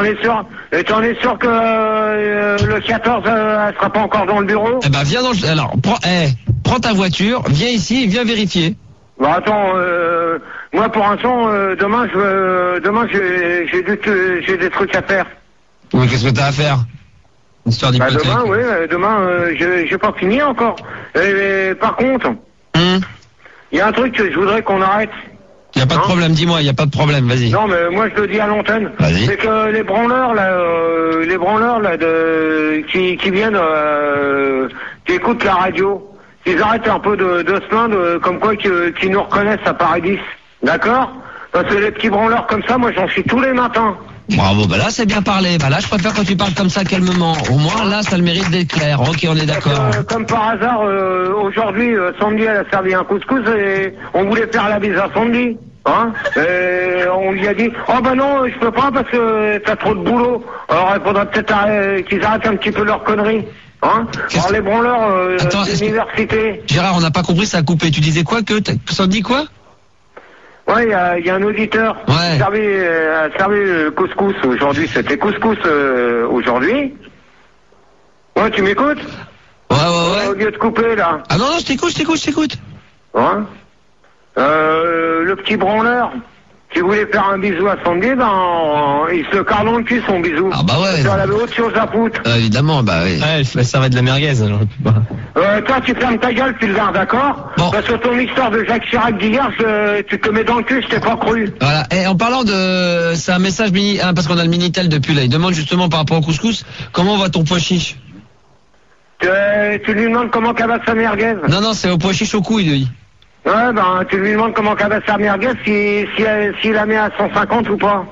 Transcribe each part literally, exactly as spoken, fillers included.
t'en es sûr, et t'en es sûr que euh, le quatorze, euh, elle sera pas encore dans le bureau? Eh ben, viens dans le... Alors, prends, eh, prends ta voiture, viens ici et viens vérifier. Bah attends, euh, moi pour l'instant, euh, demain, je veux, demain, j'ai, j'ai, du, j'ai des trucs à faire. Mais qu'est-ce que t'as à faire? Une histoire Bah d'hypothèque. demain, oui, euh, demain, euh, j'ai, j'ai pas fini encore. Et, et par contre, il Hum y a un truc que je voudrais qu'on arrête. y a pas de Hein problème, dis-moi, y a pas de problème, vas-y. Non, mais moi je le dis à l'antenne. Vas-y. C'est que les branleurs là, euh, les branleurs là de qui, qui viennent, euh, qui écoutent la radio, ils arrêtent un peu de, de se plaindre, euh, comme quoi qu'ils qui nous reconnaissent à Paradis. D'accord? Parce que les petits branleurs comme ça, moi j'en suis tous les matins. Bravo, bah là c'est bien parlé. Bah là je préfère quand tu parles comme ça calmement. Au moins là ça le mérite d'être clair. Ok, on est d'accord. Euh, comme par hasard, euh, aujourd'hui, euh, Sandy elle a servi un couscous et on voulait faire la bise à Sandy. Hein, et on lui a dit, oh ben non, je peux pas parce que t'as trop de boulot. Alors il faudrait peut-être arrêter- qu'ils arrêtent un petit peu leurs conneries. Hein. Alors les branleurs euh, Attends, est-ce que- d'université. Gérard, on n'a pas compris, ça a coupé. Tu disais quoi que t'as- ça dit quoi? Ouais, il y a, y a un auditeur Ouais. qui servi, euh, a servi le couscous aujourd'hui. C'était couscous euh, aujourd'hui. Ouais, tu m'écoutes? Ouais, ouais, Au ouais. lieu de couper là. Ah non, non, je t'écoute, je t'écoute, je t'écoute. Hein, euh, le petit branleur qui voulait faire un bisou à Sandy, ben, euh, il se carre dans le cul son bisou. Ah bah ouais. Parce qu'elle avait autre chose à foutre. Euh, évidemment, bah oui. Ouais, ça va de la merguez, alors. Euh, toi, tu fermes ta gueule, Pulgar, d'accord? Bon. Parce que ton histoire de Jacques Chirac d'hier, je- tu te mets dans le cul, je t'ai pas cru. Voilà. Et en parlant de, c'est un message mini, hein, parce qu'on a le Minitel depuis là. Il demande justement par rapport au couscous, comment va ton pois chiche? Tu, tu lui demandes comment qu'elle va sa merguez. Non, non, c'est au pois chiche au couille, lui. Ouais, ben, tu lui demandes comment qu'elle va sa merguez, si, si, elle, si la met à cent cinquante ou pas.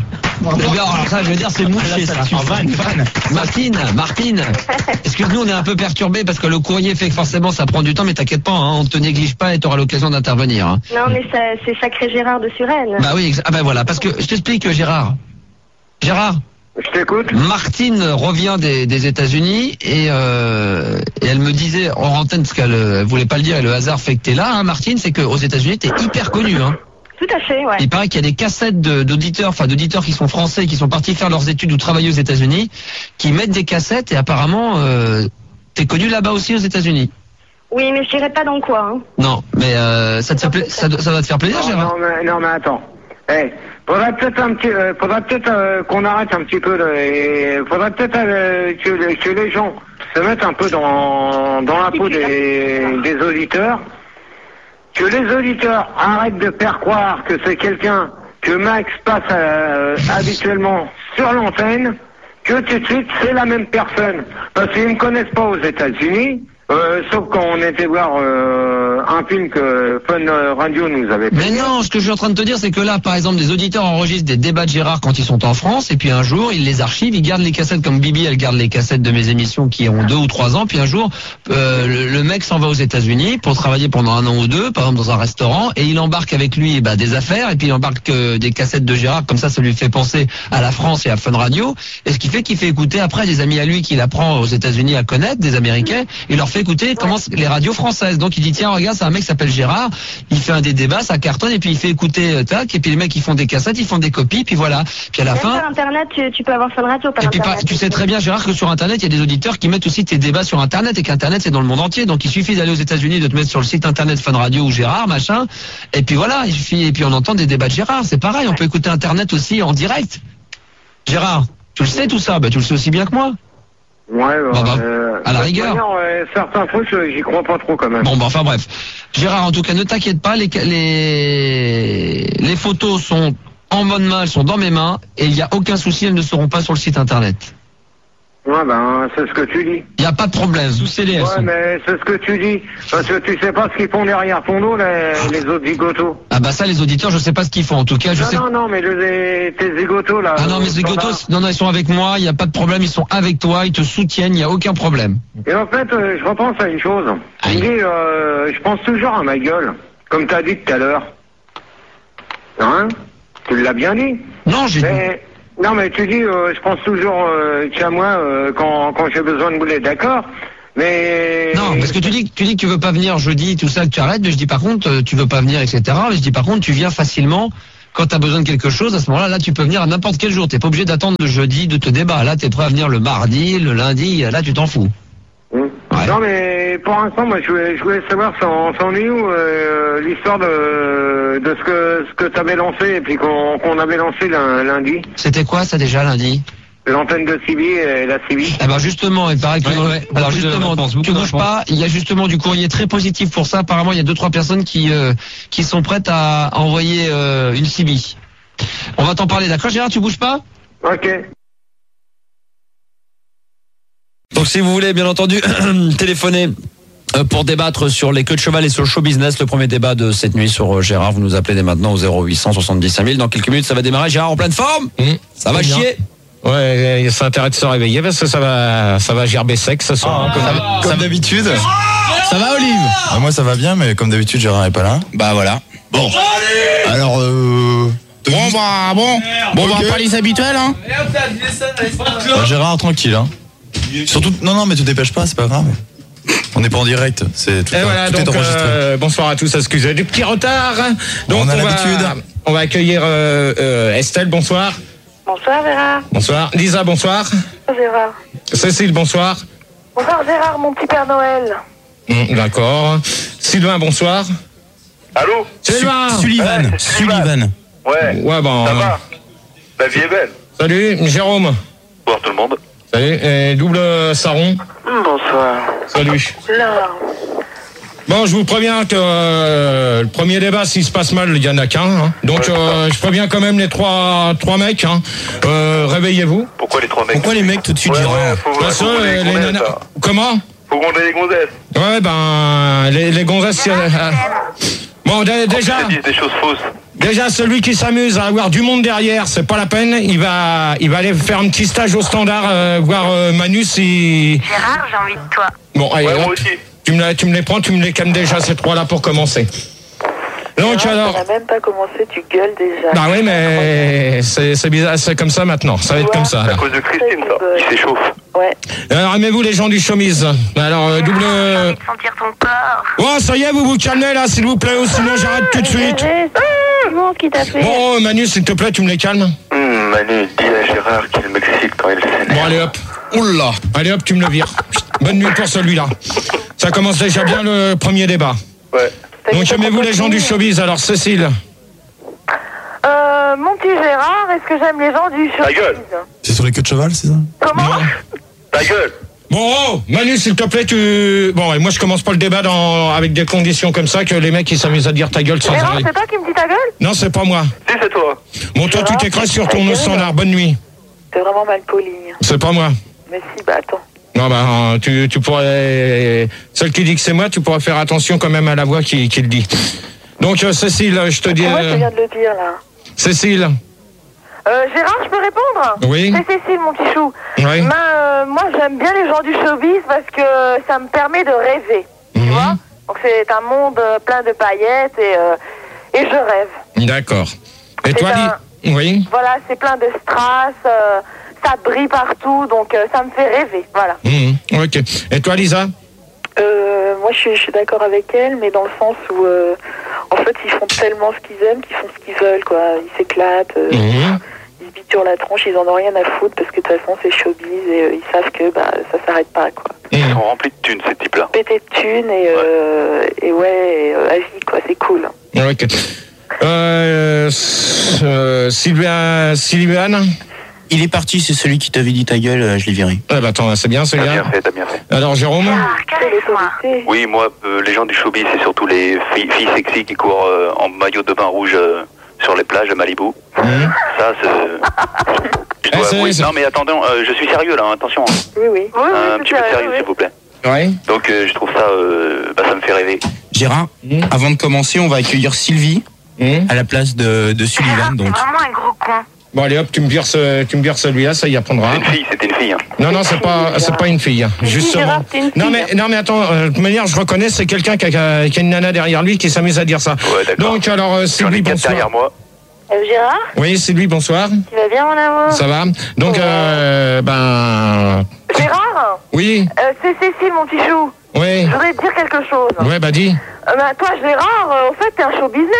Eh bien, alors ça, je veux dire, c'est mouché, ça. En vanne, vanne. Martine, Martine, excuse-nous, on est un peu perturbé parce que le courrier fait que forcément ça prend du temps, mais t'inquiète pas, hein, on te néglige pas et t'auras l'occasion d'intervenir. Hein. Non, mais ça, c'est sacré Gérard de Suresnes. Bah oui, exa- ah bah voilà, parce que je t'explique, Gérard. Gérard, Je t'écoute. Martine revient des, des États-Unis et, euh, et elle me disait en antenne, parce qu'elle euh, voulait pas le dire et le hasard fait que t'es là, hein, Martine, c'est qu'aux États-Unis t'es hyper connue. Hein. Tout à fait, ouais. Il paraît qu'il y a des cassettes de- d'auditeurs, enfin d'auditeurs qui sont français, qui sont partis faire leurs études ou travailler aux États-Unis, qui mettent des cassettes et apparemment euh, t'es connu là-bas aussi aux États-Unis. Oui, mais je dirais pas dans quoi, hein. Non, mais euh, ça te fait pla- ça, doit- ça va te faire plaisir, Non, Gérard. non, mais, non, mais attends. Eh, faudrait peut-être un petit, euh, faudrait peut-être euh, qu'on arrête un petit peu. De, et faudrait peut-être euh, que, les- que les gens se mettent un peu dans dans la peau des, des auditeurs. Que les auditeurs arrêtent de faire croire que c'est quelqu'un que Max passe euh, habituellement sur l'antenne, que tout de suite c'est la même personne. Parce qu'ils ne me connaissent pas aux États-Unis. Euh, sauf quand on était voir euh, un film que Fun Radio nous avait fait. Mais non, ce que je suis en train de te dire, c'est que là, par exemple, des auditeurs enregistrent des débats de Gérard quand ils sont en France, et puis un jour, ils les archivent, ils gardent les cassettes comme Bibi, elle garde les cassettes de mes émissions qui ont deux ou trois ans, puis un jour, euh, le, le mec s'en va aux États-Unis pour travailler pendant un an ou deux, par exemple dans un restaurant, et il embarque avec lui bah, des affaires, et puis il embarque euh, des cassettes de Gérard, comme ça, ça lui fait penser à la France et à Fun Radio, et ce qui fait qu'il fait écouter après des amis à lui qu'il apprend aux États-Unis à connaître, des Américains, il leur fait écouter comment les radios françaises. Donc il dit tiens regarde, c'est un mec qui s'appelle Gérard, il fait un des débats, ça cartonne et puis il fait écouter euh, tac et puis les mecs ils font des cassettes, ils font des copies puis voilà. Puis à la Même fin par Internet, tu, tu peux avoir Fun Radio par et puis Internet. par- tu sais très bien Gérard que sur Internet il y a des auditeurs qui mettent aussi tes débats sur Internet et qu'Internet c'est dans le monde entier. Donc il suffit d'aller aux États-Unis, de te mettre sur le site Internet Fun Radio ou Gérard machin et puis voilà, il suffit et puis on entend des débats de Gérard. C'est pareil, on peut écouter Internet aussi en direct. Gérard, tu le sais tout ça, bah tu le sais aussi bien que moi. Ouais, Bon, bah, euh, à la de toute rigueur. manière, ouais, certains trucs, euh, j'y crois pas trop quand même. Bon, bah, enfin bref. Gérard, en tout cas, ne t'inquiète pas, les, les, les photos sont en bonne main, elles sont dans mes mains, et il n'y a aucun souci, elles ne seront pas sur le site internet. Ouais, ben, c'est ce que tu dis. Il n'y a pas de problème. Sous scellé, elles Ouais, sont. mais c'est ce que tu dis. Parce que tu sais pas ce qu'ils font derrière ton dos, les, les autres zigotos. Ah bah ça, les auditeurs, je sais pas ce qu'ils font. En tout cas, je Non, sais. non, non, mais les, tes zigotos, là. Ah non, euh, mes zigotos, standard. non, non, ils sont avec moi, il n'y a pas de problème, ils sont avec toi, ils te soutiennent, il n'y a aucun problème. Et en fait, euh, je repense à une chose. Je Aïe. me dis, euh, je pense toujours à ma gueule. Comme t'as dit tout à l'heure. Hein? Tu l'as bien dit. Non, j'ai Mais, non, mais tu dis, euh, je pense toujours euh, qu'à moi euh, quand, quand j'ai besoin de bouler, d'accord. Mais... Non, parce que tu dis, tu dis que tu veux pas venir jeudi, tout ça, que tu arrêtes, mais je dis par contre, euh, tu veux pas venir, et cetera. Mais je dis par contre, tu viens facilement quand t'as besoin de quelque chose, à ce moment-là, là, tu peux venir à n'importe quel jour. T'es pas obligé d'attendre le jeudi de te débat. Là, t'es prêt à venir le mardi, le lundi. Là, tu t'en fous. Mmh. Ouais. Non, mais pour l'instant, moi, je voulais, je voulais savoir, c'en c'en est où euh, l'histoire de, de ce que ce que t'avais lancé et puis qu'on qu'on avait lancé lundi. C'était quoi ça déjà lundi? L'antenne de C B et la C B. Eh ben justement, il paraît que Ouais, ouais. alors Beaucoup de justement, réponses, tu beaucoup de bouges réponses. pas. Il y a justement du courrier très positif pour ça. Apparemment, il y a deux trois personnes qui euh, qui sont prêtes à, à envoyer euh, une C B. On va t'en parler, d'accord, Gérard? Tu bouges pas? Ok. Donc si vous voulez bien entendu téléphoner euh, pour débattre sur les queues de cheval et sur le show business, le premier débat de cette nuit sur euh, Gérard, vous nous appelez dès maintenant au zéro huit cent soixante-dix-cinq mille. Dans quelques minutes ça va démarrer. Gérard en pleine forme. Mmh. Ça va Très bien. chier. Ouais, ça a intérêt de se réveiller parce que ça va, ça va gerber sec ce soir. Comme, comme d'habitude. Ça va, Olive? Ah, moi ça va bien, mais comme d'habitude Gérard est pas là. Bah voilà. Bon. Alors euh. Bon bah bon, bon Ok. bah pas les habituels hein. bah, Gérard tranquille hein. Surtout non non mais te dépêche pas, c'est pas grave. On n'est pas en direct, c'est tout, Et voilà, tout est donc enregistré. euh, bonsoir à tous, excusez du petit retard. Donc On a va, l'habitude. on va accueillir euh, euh, Estelle, bonsoir. Bonsoir Gérard. Bonsoir. Lisa, bonsoir. Gérard. Cécile, bonsoir. Bonsoir Gérard, mon petit Père Noël. Mmh, d'accord. Sylvain, bonsoir. Allô? Sylvain. Sullivan, Ouais, c'est Sullivan. Sullivan. Ouais, Ouais bon. ça euh, va? La vie est belle. Salut, Jérôme. Bonsoir tout le monde. Salut, et double Saron. Bonsoir. Salut. Là. Bon, je vous préviens que euh, le premier débat, s'il se passe mal, il y en a qu'un. Hein. Donc, Ouais, euh, je préviens quand même les trois trois mecs. Hein. Euh, réveillez-vous. Pourquoi les trois mecs? Pourquoi les mecs tout de suite Ouais, Gérard ouais, faut, Parce faut que, qu'on ait euh, les les gonzesses, nanas- là. Comment? Faut qu'on ait les gonzesses. Ouais, ben, les, les gonzesses... euh, euh, bon, dé- déjà, Ils disent des choses fausses. déjà, celui qui s'amuse à avoir du monde derrière, c'est pas la peine. Il va, il va aller faire un petit stage au standard, euh, voir euh, Manu si... Gérard, j'ai envie de toi. Bon, allez, Ouais, hop, moi aussi. tu me, la- tu me les prends, tu me les calmes déjà, ces trois-là, pour commencer. Donc, alors... On n'a même pas commencé, tu gueules déjà. Bah oui, mais c'est c'est bizarre, c'est comme ça maintenant. Ça va être comme ça. À Alors, cause de Christine, ça. Il s'échauffe. Ouais. alors aimez-vous les gens du showbiz? Alors, euh, double... J'ai envie de sentir ton corps. Oh, ça y est, vous vous calmez là, s'il vous plaît, ou sinon j'arrête tout de suite. C'est bon, ce qui t'a fait. Bon, Manu, s'il te plaît, tu me les calmes. Hum, Manu, dis à Gérard qu'il m'excite quand il s'énerve. Bon, allez hop. Oula. Allez hop, tu me le vires. Bonne nuit pour celui-là. Ça commence déjà bien le premier débat. Ouais. Donc, aimez-vous les gens du showbiz? Alors, Cécile. Euh, mon petit Gérard, est-ce que j'aime les gens du show? Ta gueule. C'est sur les queues de cheval, c'est ça? Comment? Ta gueule. Bon, oh, Manu, s'il te plaît, tu... Bon, et moi, je commence pas le débat dans... avec des conditions comme ça que les mecs, ils s'amusent à dire ta gueule sans Gérard, arrêt. c'est toi qui me dis ta gueule? Non, c'est pas moi. Si, c'est toi. Bon, toi, tu t'écrases sur ton standard. Bonne nuit. T'es vraiment mal poli. C'est pas moi. Mais si, bah attends. Non, bah, euh, tu, tu pourrais... Celle qui dit que c'est moi, tu pourras faire attention quand même à la voix qui, qui le dit. Donc, euh, Cécile, je te dis... Moi, je euh, viens de le dire, là. Cécile. Euh, Gérard, je peux répondre? Oui. C'est Cécile, mon petit chou. Oui. Ben, euh, moi, j'aime bien les gens du showbiz parce que ça me permet de rêver. Tu Mhm. vois? Donc, c'est un monde euh, plein de paillettes et, euh, et je rêve. D'accord. Et toi, ben, Li- Oui. Voilà, c'est plein de strass, euh, ça brille partout, donc euh, ça me fait rêver. Voilà. Mhm. Ok. Et toi, Lisa? Euh, moi, je suis, je suis d'accord avec elle, mais dans le sens où, euh, en fait, ils font tellement ce qu'ils aiment qu'ils font ce qu'ils veulent, quoi. Ils s'éclatent, euh, Mhm. ils se bitent sur la tronche, ils en ont rien à foutre parce que de toute façon, c'est showbiz et euh, ils savent que bah, ça s'arrête pas, quoi. Ils Mhm. sont remplis de thunes, ces types-là. Pété de thunes et, euh, et ouais, et, euh, à vie, quoi. C'est cool. Ok. Euh, s- euh, Sylvain, Sylvain. Il est parti, c'est celui qui t'avait dit ta gueule, euh, je l'ai viré. Eh ben, attends, c'est bien T'as celui-là. bien fait, t'as bien fait. Alors, Jérôme? Gérard, C'est caresse-moi. l'autorité. Oui, moi, euh, les gens du showbiz, c'est surtout les filles, filles sexy qui courent euh, en maillot de bain rouge euh, sur les plages de Malibu. Mhm. Ça, c'est... Je dois Eh, c'est- avouer- c'est- Non, mais attendez, euh, je suis sérieux, là, attention. hein. Oui, oui. Oui, oui, Un c'est petit peu de sérieux, sérieux, oui. s'il vous plaît. Ouais. Donc, euh, je trouve ça... euh, bah, ça me fait rêver. Gérard, Mhm. avant de commencer, on va accueillir Sylvie Mhm. à la place de, de Gérard, Sullivan. t'es Donc, vraiment un gros con. Bon, allez hop, tu me vires ce, tu me vires celui-là, ça y apprendra. C'est une fille, c'était une fille. Hein. Non, non, c'est pas, c'est pas une fille. Justement. Gérard, c'est une fille. Non, mais, non, mais attends, euh, de toute manière, je reconnais, c'est quelqu'un qui a, qui a- qui a une nana derrière lui qui s'amuse à dire ça. Ouais, d'accord. Donc, alors, euh, J'en Sylvie, ai quatre derrière bonsoir. moi. Euh, Gérard, Oui, Sylvie, bonsoir. tu vas bien, mon amour? Ça va? Donc, euh, ben, Gérard, oui, euh, c'est Cécile, mon petit chou. oui, Je voudrais te dire quelque chose. ouais, bah dis. Euh, ben, toi, Gérard, euh, au fait, t'es un show business.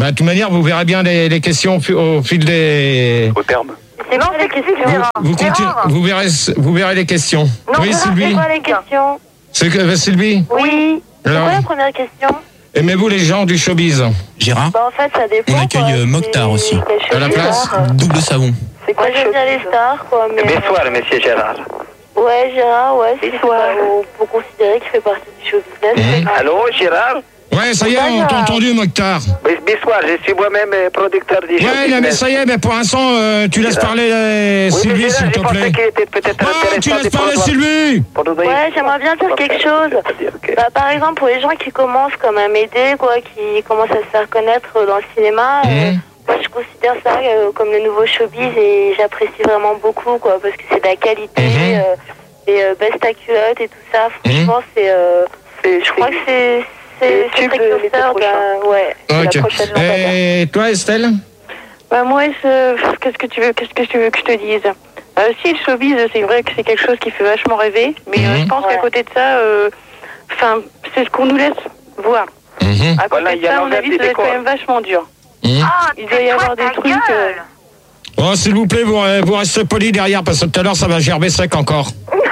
Bah, de toute manière, vous verrez bien les, les questions au, fi- au fil des... Au terme. C'est quoi les questions? Vous, continuez, vous, verrez, vous verrez les questions. Non, oui, Gérard, Sylvie. c'est quoi les questions? C'est que, euh, Sylvie. Oui. C'est Alors, quoi la première question? aimez-vous les gens du showbiz? Gérard, Bah, en fait, ça dépend. on accueille quoi. euh, Mokhtar C'est- aussi. c'est À la place Gérard. Double savon. C'est quoi Moi, j'aime bien les stars, quoi. Mais... Bonsoir, monsieur Gérard. Ouais, Gérard, ouais, c'est quoi? On peut considérer qu'il fait partie du show business. Mmh. Allô, Gérard? Ouais, ça y est, on t'a entendu, Mokhtar. Bonsoir, je suis moi-même euh, producteur du show Ouais, non, mais business. ça y est, mais pour l'instant, euh, tu laisses parler euh, Oui, mais Sylvie, Gérard, s'il te je pensais plaît. qu'il était peut-être Oh, tu intéressant laisses de parler pouvoir- Sylvie. pour nous donner- Ouais, j'aimerais bien dire quelque chose. C'est-à-dire que- Bah, par exemple, pour les gens qui commencent comme à m'aider, quoi, qui commencent à se faire connaître dans le cinéma, euh, Mmh. moi je considère ça euh, comme le nouveau showbiz et j'apprécie vraiment beaucoup, quoi, parce que c'est de la qualité, Mmh. euh, et euh, baisse ta culotte et tout ça. Franchement, c'est, euh, je crois que c'est, c'est, Les c'est tubes de l'été précurseur d'un, ouais. la Ok. prochaine lampadaire. Et toi, Estelle? Bah moi, je- qu'est-ce que tu veux, qu'est-ce que tu veux que je te dise? Euh, si le showbiz, c'est vrai que c'est quelque chose qui fait vachement rêver, mais euh, Mhm. je pense Ouais. qu'à côté de ça, enfin, c'est ce qu'on nous laisse voir. Mhm. À côté Voilà, il de y a ça, à mon l'envers avis, des ça va être quand décors. même vachement dur. Mhm. Ah, Il doit y avoir des trucs. euh, Oh, s'il vous plaît, vous, euh, vous restez poli derrière, parce que tout à l'heure, ça va gerber sec encore.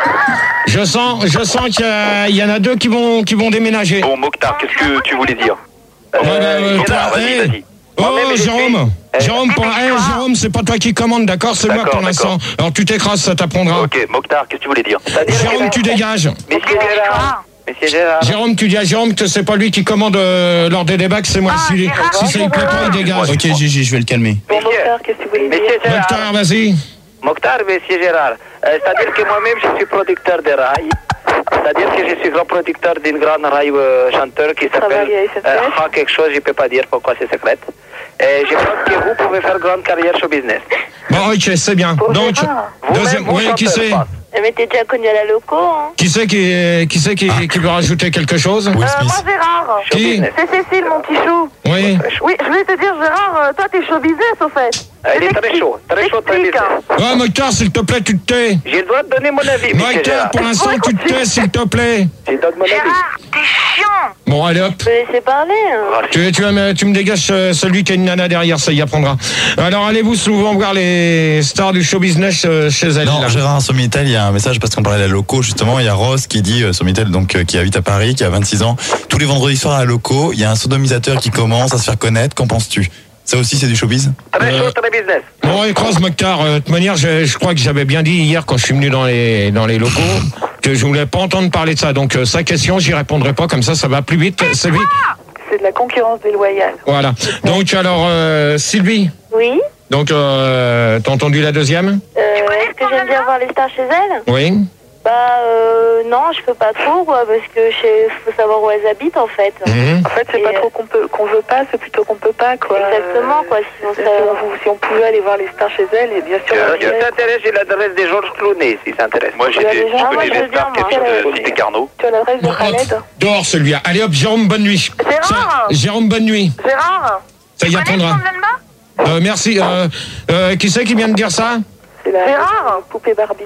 Je sens, je sens qu'il y, a- il y en a deux qui vont, qui vont déménager. Bon, Mokhtar, qu'est-ce que tu voulais dire? Ouais, bah, euh, Gérard, toi, vas-y, hey. vas-y. Oh, Moi-même, j'ai Jérôme, fait- Jérôme, pour... hey, Jérôme, c'est pas toi qui commande, d'accord? C'est moi D'accord, pour l'instant. Alors tu t'écrases, ça t'apprendra. Ok, Mokhtar, qu'est-ce que tu voulais dire? Jérôme, tu dégages. Monsieur Gérard, Monsieur Gérard. Jérôme, tu dis à Jérôme que c'est pas lui qui commande euh, lors des débats, que c'est moi. si si ça lui plaît pas, il dégage. Ok, Gigi, je vais le calmer. Bon, Monsieur- Mokhtar, qu'est-ce que tu voulais dire? Monsieur Gérard. Mokhtar, vas-y. Mokhtar, monsieur Gérard. Euh, C'est-à-dire que moi-même, je suis producteur de rail. C'est-à-dire que je suis grand producteur d'une grande rail euh, chanteur qui s'appelle Travaille à S N C F. euh, Ah, quelque chose, je ne peux pas dire pourquoi c'est secret. Et je pense que vous pouvez faire grande carrière show business. Bon, ok, c'est bien. Donc, deuxième, Vous-même, oui, vous qui chanteur, c'est? pas. Mais t'es déjà connu à la loco, hein? Qui c'est qui, qui, c'est qui, qui veut rajouter quelque chose? Will Euh, Smith. moi, Gérard. Show Qui? business. C'est Cécile, mon petit chou. Oui. Oui, je voulais te dire, Gérard, euh, toi, t'es show business, au fait. Elle est très chaud, très chaud, très T'expliques, business. hein. Ouais, Mokhtar, s'il te plaît, tu te tais. J'ai le droit de donner mon avis, monsieur Mokhtar, Gérard. pour l'instant, tu te tais, s'il te plaît. Je donne mon avis. T'es chiant! Bon, allez hop. Je peux laisser parler, hein? Tu, tu, vas me- tu me dégages euh, celui qui a une nana derrière, ça y apprendra. Alors, allez-vous souvent voir les stars du show business euh, chez elle? Non, là. Gérard, sur Minitel, il y a un message parce qu'on parlait de la loco, justement. Il y a Rose qui dit, euh, sur Minitel, donc, euh, qui habite à Paris, qui a vingt-six ans. Tous les vendredis soirs à la loco, il y a un sodomisateur qui commence à se faire connaître. Qu'en penses-tu? Ça aussi, c'est du showbiz? Très Euh, chaud, très business. Bon, écrase Mokhtar. Euh, De toute manière, je, je crois que j'avais bien dit hier quand je suis venu dans les, dans les locaux que je voulais pas entendre parler de ça. Donc, euh, sa question, j'y répondrai pas. Comme ça, ça va plus vite. C'est vite. C'est de la concurrence déloyale. Voilà. Donc, alors, euh, Sylvie. Oui? Donc, euh, t'as entendu la deuxième? Euh, est-ce que j'aime bien voir les stars chez elles? Oui. Bah, euh, non, je peux pas trop, quoi, parce que il faut savoir où elles habitent, en fait. Mhm. En fait, c'est Et, pas euh, trop qu'on peut, qu'on veut pas, c'est plutôt qu'on peut pas, quoi. Exactement, quoi, sinon Si ça... on, vou- si on pouvait aller voir les stars chez elles, et bien sûr, Euh, on Je irait. s'intéresse, j'ai l'adresse de Georges Clooney, si ça intéresse. Moi, j'ai Il y a des, des gens- je Ah, moi, connais je des veux bien, stars qui moi. habitent de Cité Carnot. Tu as l'adresse de Bon, Khaled? hop, dehors celui-là. Allez hop, Jérôme, bonne nuit. Gérard Ça, Jérôme, bonne nuit. Gérard. Ça y apprendra. Euh, merci. Euh, euh, qui c'est qui vient de dire ça? C'est la Gérard. poupée Barbie.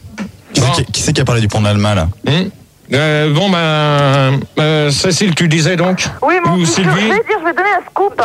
Qui c'est qui, qui c'est qui a parlé du pont d'Alma, là? Hum. Euh, bon, ben, euh, Cécile, tu disais donc? Oui, mon Ou petit chou, je Sylvie? vais dire, je vais donner un scoop.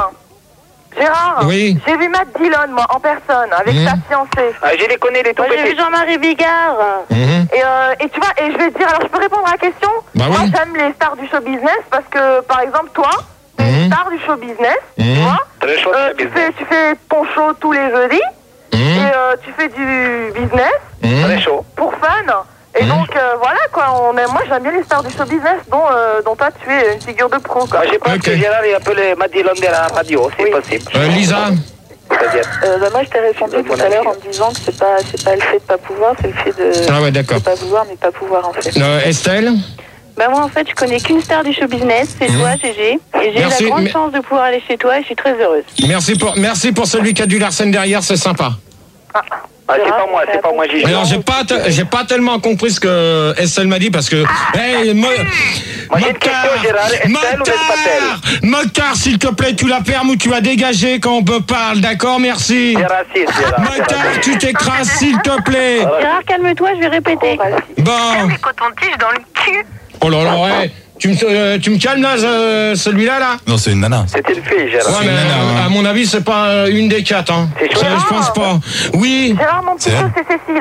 Gérard. Oui. J'ai vu Matt Dillon, moi, en personne, avec Mhm. sa fiancée. Ah, je les connais, les tout Moi, j'ai vu petits. Jean-Marie Bigard. Mhm. Et, euh, et tu vois, et je vais te dire, alors je peux répondre à la question? Bah Moi, oui. j'aime les stars du show business parce que, par exemple, toi, t'es Mhm. une star du show business, tu Mhm. vois. Très chaud, Euh, très tu, business. fais, tu fais ton show tous les jeudis et Mhm. euh, tu fais du business Mhm. Très chaud. pour fun. Et Mhm. donc, euh, voilà, quoi. On aime, moi, j'aime bien les stars du show business dont, euh, dont toi, tu es une figure de pro, quoi. Moi, je pense Ok. que Gérard est un peu le Madeleine de la radio, c'est possible. Euh, Lisa? C'est-à-dire, Euh, bah, moi, je t'ai répondu tout à l'heure en me disant que c'est pas, c'est pas le fait de pas pouvoir, c'est le fait de, Ah ouais, d'accord. de pas vouloir, mais pas pouvoir, en fait. Euh, Estelle? Bah moi en fait je connais qu'une star du show business, c'est Mmh. toi Gégé. Et j'ai eu Merci, la grande mais- chance de pouvoir aller chez toi et je suis très heureuse. Merci pour, merci pour celui qui a du Larsen derrière, c'est sympa. ah, c'est pas moi, c'est pas moi, Gigi. Alors, j'ai pas, te- j'ai pas tellement compris ce que Estelle m'a dit parce que. Hey, Mo- Moi, j'ai une question, Gérard. Estelle ou Mokhtar, n'est-elle Mokhtar, s'il te plaît, tu la fermes ou tu vas dégager quand on peut parler, d'accord? Merci. Gérard, si, Gérard. Mokhtar, tu t'écrases, s'il te plaît. Gérard calme-toi, je vais répéter. Bon. Des cotons-tiges dans le cul. Oh là là, ouais. Tu me, euh, tu me calmes là, euh, celui-là là? Non, c'est une nana. C'est une fille, Gérard. Ouais, mais nana, euh, hein. à mon avis, c'est pas euh, une des quatre. Hein. C'est Ça, chouette. je pense pas. Oui. Gérard, mon petit C'est chou, elle c'est Cécile.